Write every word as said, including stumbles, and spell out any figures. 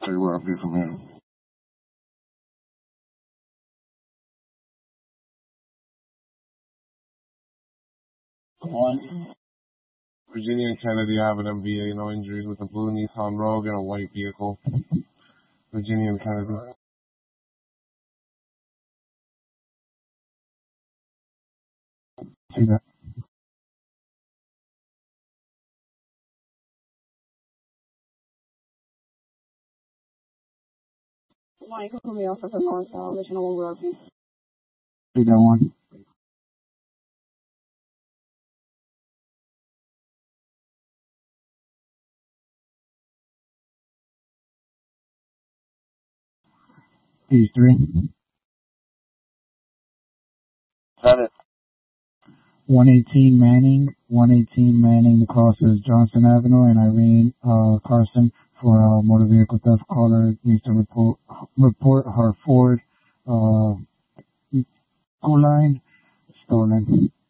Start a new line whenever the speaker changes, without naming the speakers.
Tell you where I'll be from here. One. Virginia and Kennedy Avenue, M V A, no injuries with a blue Nissan Rogue and a white vehicle. Virginia and Kennedy. See that?
Michael Camille for North South, additional one please.
See that one? These three. Got it. one eighteen Manning, one eighteen Manning crosses Johnson Avenue and Irene uh, Carson for uh, motor vehicle theft. Caller needs to report report her Ford uh, Q line stolen.